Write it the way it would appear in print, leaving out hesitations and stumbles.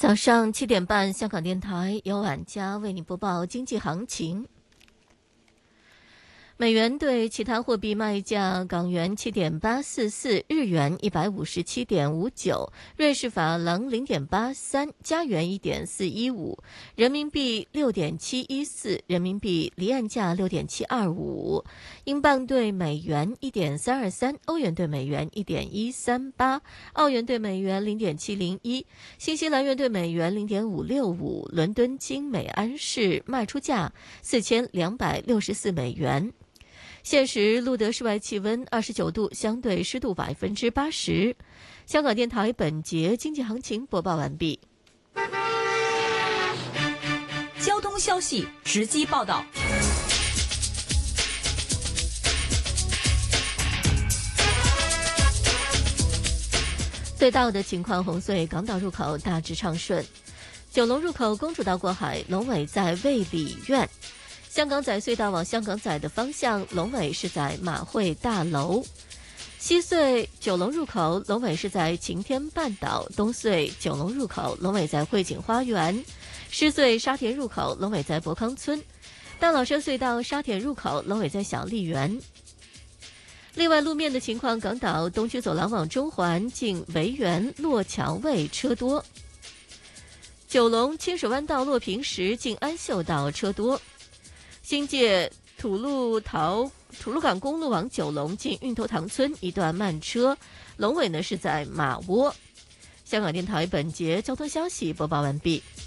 早上7点半，香港电台由晚佳为你播报经济行情。美元对其他货币卖价：港元7.844，日元157.59，瑞士法郎0.83，加元1.415，人民币6.714，人民币离岸价6.725，英镑对美元1.323，欧元对美元1.138，澳元对美元0.701，新西兰元对美元0.565。伦敦金每安士卖出价4264美元。现时录得室外气温29度，相对湿度80%。香港电台本节经济行情播报完毕。 交通消息直击报道。 隧道的情况：红隧港岛入口大致畅顺，九龙入口公主道过海，龙尾在卫理苑。香港仔隧道往香港仔的方向，龙尾是在马会大楼；西隧九龙入口，龙尾是在晴天半岛；东隧九龙入口，龙尾在汇景花园；狮隧沙田入口，龙尾在博康村；大老山隧道沙田入口，龙尾在小丽园。另外路面的情况，港岛东区走廊往中环近维园落桥位车多；九龙清水湾道落平石近安秀道车多；新界土路港公路往九龙近运头塘村一段慢车，龙尾呢是在马窝。香港电台本节交通消息播报完毕。